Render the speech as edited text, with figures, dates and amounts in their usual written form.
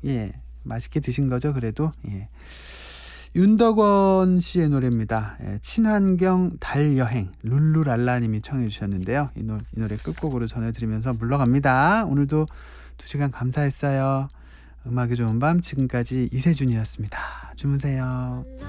예, 맛있게 드신 거죠, 그래도. 예. 윤덕원 씨의 노래입니다. 예, 친환경 달여행. 룰루랄라님이 청해 주셨는데요. 이 노래 끝곡으로 전해드리면서 물러갑니다. 오늘도 2시간 감사했어요. 음악의 좋은 밤, 지금까지 이세준이었습니다. 주무세요.